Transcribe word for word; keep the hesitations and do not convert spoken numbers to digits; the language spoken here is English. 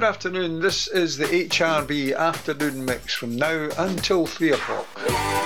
Good afternoon. This is the H R B afternoon mix from now until three o'clock.